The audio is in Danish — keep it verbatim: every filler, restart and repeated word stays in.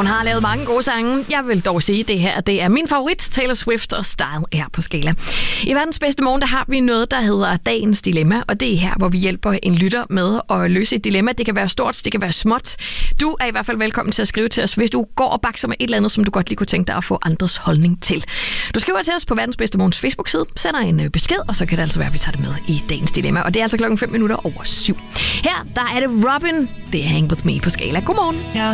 Hun har lavet mange gode sange. Jeg vil dog sige, at det her det er min favorit, Taylor Swift, og Style er på skala. I verdens bedste morgen, der har vi noget, der hedder Dagens Dilemma, og det er her, hvor vi hjælper en lytter med at løse et dilemma. Det kan være stort, det kan være småt. Du er i hvert fald velkommen til at skrive til os, hvis du går og bakser med et eller andet, som du godt lige kunne tænke dig at få andres holdning til. Du skriver til os på verdens bedste morgens Facebook-side, sender en besked, og så kan det altså være, at vi tager det med i Dagens Dilemma. Og det er altså klokken fem minutter over syv. Her, der er det Robin. Det er Hang With Me på skala. Godmorgen.